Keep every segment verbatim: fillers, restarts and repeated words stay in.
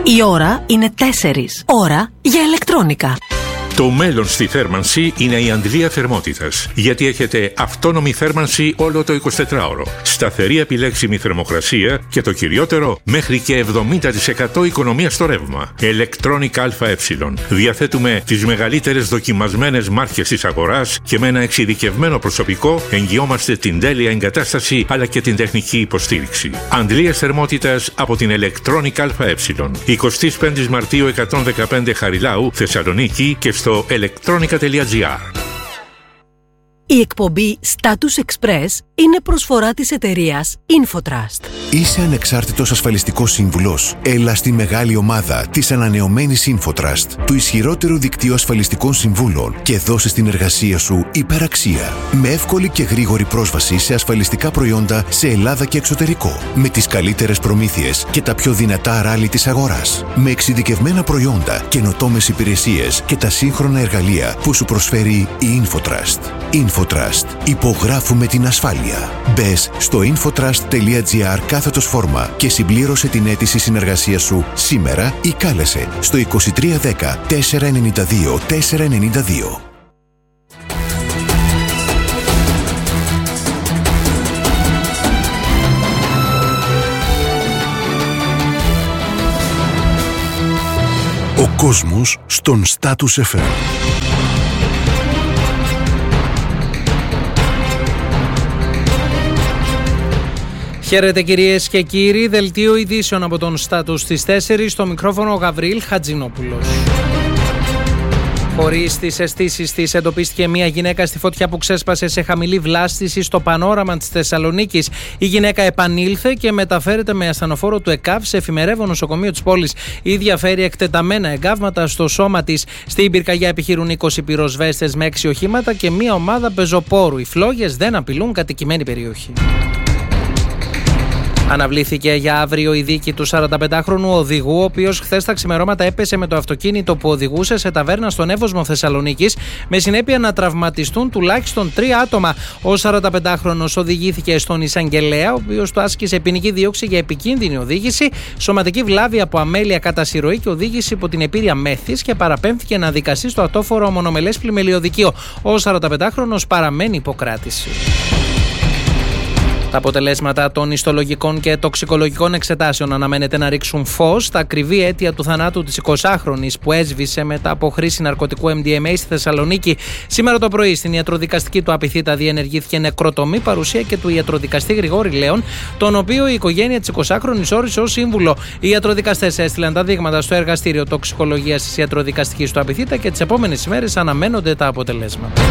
Η ώρα είναι τέσσερις. Ώρα για ηλεκτρόνικα. Το μέλλον στη θέρμανση είναι η αντλία θερμότητας, γιατί έχετε αυτόνομη θέρμανση όλο το εικοσιτετράωρο, σταθερή επιλέξιμη θερμοκρασία και το κυριότερο, μέχρι και εβδομήντα τοις εκατό οικονομία στο ρεύμα. Electronic ΑΕ. Διαθέτουμε τις μεγαλύτερες δοκιμασμένες μάρκες της αγοράς και με ένα εξειδικευμένο προσωπικό εγγυόμαστε την τέλεια εγκατάσταση αλλά και την τεχνική υποστήριξη. Αντλίες θερμότητας από την Electronic ΑΕ. εικοστή πέμπτη Μαρτίου εκατόν δεκαπέντε Χαριλάου, Θεσσαλονίκη και στο electronica τελεία gr. Η εκπομπή Status Express είναι προσφορά της εταιρείας Infotrust. Είσαι ανεξάρτητος ασφαλιστικός σύμβουλος. Έλα στη μεγάλη ομάδα της ανανεωμένης Infotrust, του ισχυρότερου δικτύου ασφαλιστικών συμβούλων και δώσε στην εργασία σου υπεραξία. Με εύκολη και γρήγορη πρόσβαση σε ασφαλιστικά προϊόντα σε Ελλάδα και εξωτερικό. Με τις καλύτερες προμήθειες και τα πιο δυνατά ράλι της αγοράς. Με εξειδικευμένα προϊόντα, καινοτόμες υπηρεσίες και τα σύγχρονα εργαλεία που σου προσφέρει η Infotrust. Infotrust. Υπογράφουμε την ασφάλεια. Μπες στο infotrust τελεία gr κάθετος φόρμα και συμπλήρωσε την αίτηση συνεργασίας σου σήμερα ή κάλεσε στο είκοσι τρία δέκα τετρακόσια ενενήντα δύο τετρακόσια ενενήντα δύο. Ο κόσμος στον Status εφ εμ. Χαίρετε κυρίες και κύριοι, δελτίο ειδήσεων από τον Status στις τέσσερις, στο μικρόφωνο Γαβρίλ Χατζηνόπουλος. Χωρίς τις αισθήσεις της, εντοπίστηκε μια γυναίκα στη φωτιά που ξέσπασε σε χαμηλή βλάστηση στο πανόραμα της Θεσσαλονίκης. Η γυναίκα επανήλθε και μεταφέρεται με ασθενοφόρο του ΕΚΑΒ σε εφημερεύον νοσοκομείο της πόλης. Η ίδια φέρει εκτεταμένα εγκάβματα στο σώμα της. Στην πυρκαγιά επιχειρούν είκοσι πυροσβέστες με έξι οχήματα και μια ομάδα πεζοπόρου. Οι φλόγες δεν απειλούν κατοικημένη περιοχή. Αναβλήθηκε για αύριο η δίκη του σαρανταπεντάχρονου οδηγού, ο οποίος χθες τα ξημερώματα έπεσε με το αυτοκίνητο που οδηγούσε σε ταβέρνα στον Εύωσμο Θεσσαλονίκης, με συνέπεια να τραυματιστούν τουλάχιστον τρία άτομα. Ο σαρανταπεντάχρονος οδηγήθηκε στον εισαγγελέα, ο οποίος του άσκησε ποινική δίωξη για επικίνδυνη οδήγηση, σωματική βλάβη από αμέλεια κατά συρροή και οδήγηση υπό την επήρεια μέθης και παραπέμφθηκε να δικαστεί στο ατόφορο μονομελές πλημελιωδικείο. Ο σαρανταπεντάχρονος παραμένει υποκράτηση. Τα αποτελέσματα των ιστολογικών και τοξικολογικών εξετάσεων αναμένεται να ρίξουν φως στα ακριβή αίτια του θανάτου της εικοσάχρονης που έσβησε μετά από χρήση ναρκωτικού εμ ντι εμ έι στη Θεσσαλονίκη. Σήμερα το πρωί στην ιατροδικαστική του Απειθήτα διενεργήθηκε νεκροτομή, παρουσία και του ιατροδικαστή Γρηγόρη Λέων, τον οποίο η οικογένεια της εικοσάχρονης όρισε ως σύμβουλο. Οι ιατροδικαστές έστειλαν τα δείγματα στο εργαστήριο τοξικολογίας της ιατροδικαστικής του Απειθήτα και τις επόμενες ημέρες αναμένονται τα αποτελέσματα.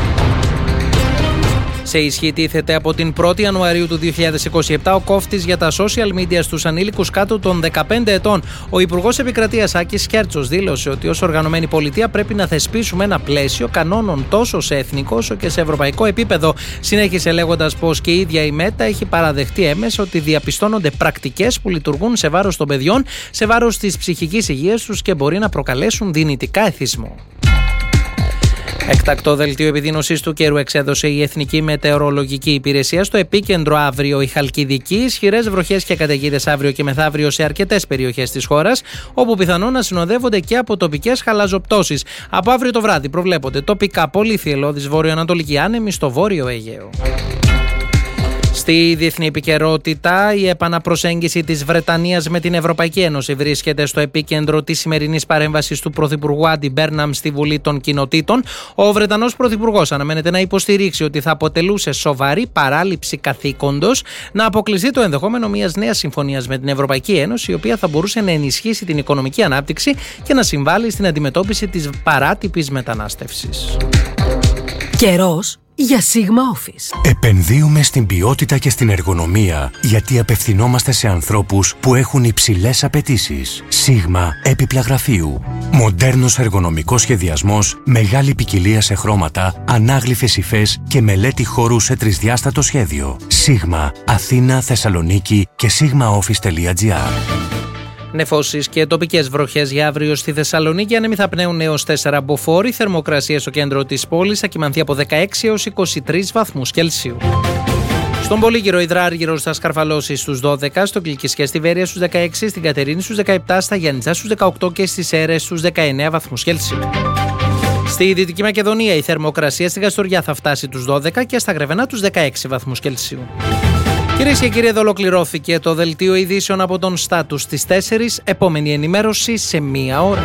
Σε ισχύ τίθεται από την πρώτη Ιανουαρίου του δύο χιλιάδες είκοσι επτά ο κόφτης για τα social media στους ανήλικους κάτω των δεκαπέντε ετών. Ο Υπουργός Επικρατείας Άκης Κέρτσος δήλωσε ότι ως οργανωμένη πολιτεία πρέπει να θεσπίσουμε ένα πλαίσιο κανόνων τόσο σε εθνικό όσο και σε ευρωπαϊκό επίπεδο. Συνέχισε λέγοντας πως και η ίδια η ΜΕΤΑ έχει παραδεχτεί έμεσα ότι διαπιστώνονται πρακτικές που λειτουργούν σε βάρος των παιδιών, σε βάρος της ψυχικής υγείας τους και μπορεί να προκαλέσουν δυνητικά εθισμό. Εκτακτό δελτίο επιδείνωσης του καιρού εξέδωσε η Εθνική Μετεωρολογική Υπηρεσία. Στο επίκεντρο αύριο η Χαλκιδική, ισχυρές βροχές και καταιγίδες αύριο και μεθαύριο σε αρκετές περιοχές της χώρας, όπου πιθανόν να συνοδεύονται και από τοπικές χαλαζοπτώσεις. Από αύριο το βράδυ προβλέπονται τοπικά πολύ θυελλώδης βορειοανατολική άνεμη στο βόρειο Αιγαίο. Στη διεθνή επικαιρότητα, η επαναπροσέγγιση της Βρετανίας με την Ευρωπαϊκή Ένωση βρίσκεται στο επίκεντρο της σημερινής παρέμβασης του Πρωθυπουργού Άντι Μπέρναμ στη Βουλή των Κοινοτήτων. Ο Βρετανός Πρωθυπουργός αναμένεται να υποστηρίξει ότι θα αποτελούσε σοβαρή παράληψη καθήκοντος να αποκλειστεί το ενδεχόμενο μιας νέας συμφωνίας με την Ευρωπαϊκή Ένωση, η οποία θα μπορούσε να ενισχύσει την οικονομική ανάπτυξη και να συμβάλλει στην αντιμετώπιση της παράτυπης μετανάστευσης. Καιρός για Sigma Office. Επενδύουμε στην ποιότητα και στην εργονομία γιατί απευθυνόμαστε σε ανθρώπους που έχουν υψηλές απαιτήσεις. Sigma έπιπλα γραφείου. Μοντέρνος εργονομικός σχεδιασμός, μεγάλη ποικιλία σε χρώματα, ανάγλυφες υφές και μελέτη χώρου σε τρισδιάστατο σχέδιο. Sigma Αθήνα, Θεσσαλονίκη και sigma office τελεία gr. Νεφώσεις και τοπικές βροχές για αύριο στη Θεσσαλονίκη. Άνεμοι θα πνέουν έως τέσσερα μποφόρ. Θερμοκρασία στο κέντρο της πόλης θα κυμανθεί από δεκαέξι έως είκοσι τρεις βαθμούς Κελσίου. Στον Πολύγυρο υδράργυρος θα σκαρφαλώσει στους δώδεκα, στο Κλικισιά στη Βέρεια στους δεκαέξι, στην Κατερίνη στους δεκαεπτά, στα Γιάννητσά στους δεκαοκτώ και στις Σέρρες στους δεκαεννέα βαθμούς Κέλσιου. Στη Δυτική Μακεδονία η θερμοκρασία στη Γαστοριά θα φτάσει τους δώδεκα και στα Γρεβενά τους δεκαέξι βαθμούς Κέλσιου. Κυρίες και κύριοι, εδώ ολοκληρώθηκε το δελτίο ειδήσεων από τον Στάτους στις τέσσερις. Επόμενη ενημέρωση σε μία ώρα.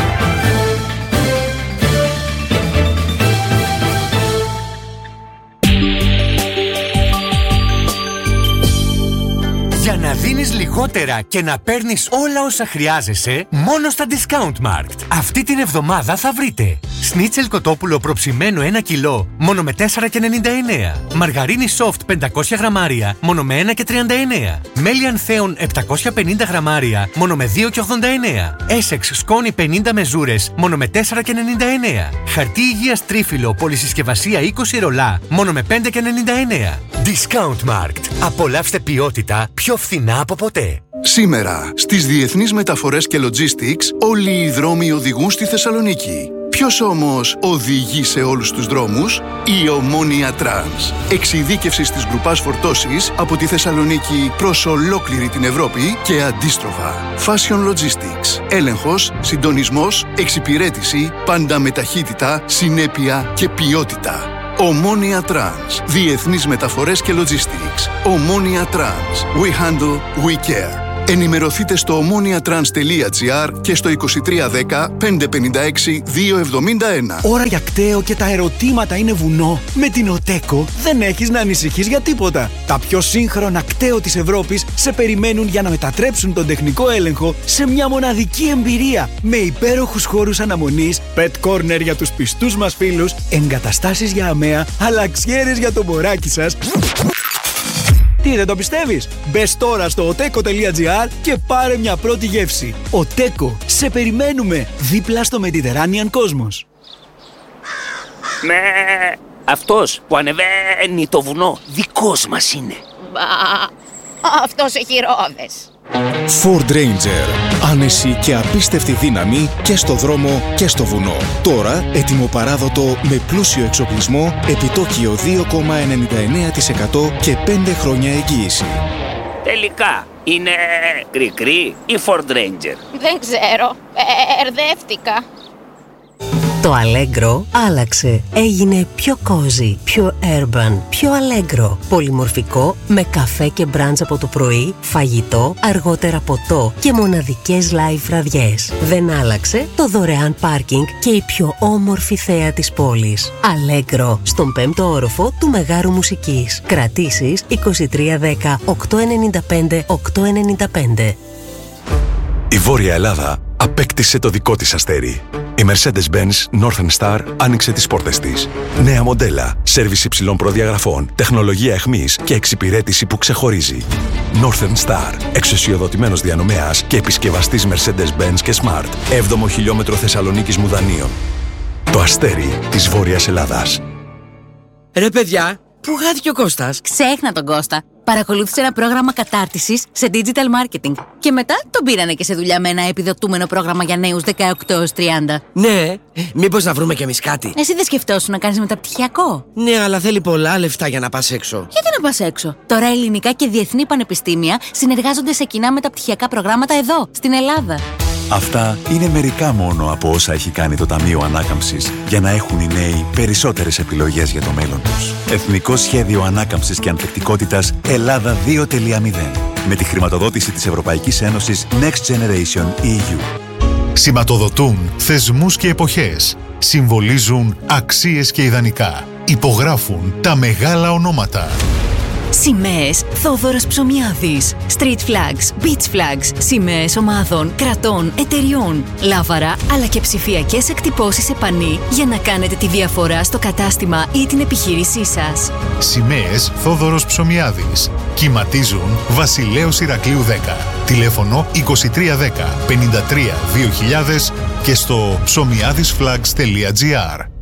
Για να δίνεις λιγότερα και να παίρνεις όλα όσα χρειάζεσαι, μόνο στα Discountmarkt. Αυτή την εβδομάδα θα βρείτε σνίτσελ κοτόπουλο προψημένο ένα κιλό, μόνο με τέσσερα και ενενήντα εννέα. Μαργαρίνη soft πεντακόσια γραμμάρια, μόνο με ένα και τριάντα εννέα. Μέλι ανθέων επτακόσια πενήντα γραμμάρια, μόνο με δύο και ογδόντα εννέα. Essex σκόνη πενήντα μεζούρες, μόνο με τέσσερα και ενενήντα εννέα. Χαρτί υγείας τρίφυλλο πολυσυσκευασία είκοσι ρολά, μόνο με πέντε και ενενήντα εννέα. Discountmarkt. Απολαύστε ποιότητα πιο φθηνά από ποτέ. Σήμερα, στις διεθνείς μεταφορές και logistics, όλοι οι δρόμοι οδηγούν στη Θεσσαλονίκη. Ποιος όμως οδηγεί σε όλους τους δρόμους? Η Ομόνοια Trans. Εξειδίκευση στις γκρουπάς φορτώσεις από τη Θεσσαλονίκη προς ολόκληρη την Ευρώπη και αντίστροφα. Fashion Logistics. Έλεγχος, συντονισμός, εξυπηρέτηση, πάντα με ταχύτητα, συνέπεια και ποιότητα. Ομόνοια Trans. Διεθνείς μεταφορές και logistics. Ομόνοια Trans. We handle, we care. Ενημερωθείτε στο ομόνιατρανς τελεία τζι άρ και στο είκοσι τρία δέκα πεντακόσια πενήντα έξι διακόσια εβδομήντα ένα. Ώρα για κταίο και τα ερωτήματα είναι βουνό. Με την ΟΤΕΚΟ δεν έχεις να ανησυχείς για τίποτα. Τα πιο σύγχρονα κταίο της Ευρώπης σε περιμένουν για να μετατρέψουν τον τεχνικό έλεγχο σε μια μοναδική εμπειρία. Με υπέροχους χώρους αναμονής, pet corner για τους πιστούς μας φίλους, εγκαταστάσεις για αμαία, αλλαξιέρες για το μωράκι σας. Τι, δεν το πιστεύεις? Μπες τώρα στο οτέκο τελεία τζι άρ και πάρε μια πρώτη γεύση. ΟΤΕΚΟ, σε περιμένουμε δίπλα στο Mediterranean Cosmos. Με αυτός που ανεβαίνει το βουνό δικός μας είναι. Μπα, αυτός έχει ρόδες. Ford Ranger. Άνεση και απίστευτη δύναμη και στο δρόμο και στο βουνό. Τώρα έτοιμο παράδοτο με πλούσιο εξοπλισμό, επιτόκιο δύο κόμμα ενενήντα εννέα τοις εκατό και πέντε χρόνια εγγύηση. Τελικά είναι κρικρή ή Ford Ranger? Δεν ξέρω, ερδεύτηκα. Το Allegro άλλαξε. Έγινε πιο cozy, πιο urban, πιο Allegro. Πολυμορφικό, με καφέ και μπραντς από το πρωί, φαγητό, αργότερα ποτό και μοναδικές live βραδιές. Δεν άλλαξε το δωρεάν πάρκινγκ και η πιο όμορφη θέα της πόλης. Allegro, στον πέμπτο όροφο του Μεγάρου Μουσικής. Κρατήσεις είκοσι τρία δέκα οκτακόσια ενενήντα πέντε οκτακόσια ενενήντα πέντε. Η Βόρεια Ελλάδα απέκτησε το δικό της αστέρι. Η Mercedes-Benz Northern Star άνοιξε τις πόρτες της. Νέα μοντέλα, σέρβις υψηλών προδιαγραφών, τεχνολογία εχμής και εξυπηρέτηση που ξεχωρίζει. Northern Star, εξουσιοδοτημένος διανομέας και επισκευαστής Mercedes-Benz και Smart. έβδομο χιλιόμετρο Θεσσαλονίκης Μουδανίων. Το αστέρι της Βόρειας Ελλάδας. Ρε παιδιά, πού χάθηκε ο Κώστας? Ξέχνα τον Κώστα. Παρακολούθησε ένα πρόγραμμα κατάρτισης σε digital marketing. Και μετά τον πήρανε και σε δουλειά με ένα επιδοτούμενο πρόγραμμα για νέους δεκαοκτώ έως τριάντα. Ναι, μήπως να βρούμε κι εμείς κάτι? Εσύ δεν σκεφτόσουν να κάνεις μεταπτυχιακό? Ναι, αλλά θέλει πολλά λεφτά για να πας έξω. Γιατί να πας έξω? Τώρα ελληνικά και διεθνή πανεπιστήμια συνεργάζονται σε κοινά μεταπτυχιακά προγράμματα εδώ, στην Ελλάδα. Αυτά είναι μερικά μόνο από όσα έχει κάνει το Ταμείο Ανάκαμψης για να έχουν οι νέοι περισσότερες επιλογές για το μέλλον τους. Εθνικό Σχέδιο Ανάκαμψης και Ανθεκτικότητας Ελλάδα δύο τελεία μηδέν. Με τη χρηματοδότηση της Ευρωπαϊκής Ένωσης Next Generation ι γιου. Σηματοδοτούν θεσμούς και εποχές. Συμβολίζουν αξίες και ιδανικά. Υπογράφουν τα μεγάλα ονόματα. Σημαίες Θόδωρος Ψωμιάδης. Street flags, beach flags, σημαίες ομάδων, κρατών, εταιριών, λάβαρα αλλά και ψηφιακές εκτυπώσεις σε πανί για να κάνετε τη διαφορά στο κατάστημα ή την επιχείρησή σας. Σημαίες Θόδωρος Ψωμιάδης. Κυματίζουν Βασιλέως Ηρακλείου δέκα. Τηλέφωνο είκοσι τρία δέκα πενήντα τρία δύο χιλιάδες και στο ψωμιάδης flags τελεία τζι άρ.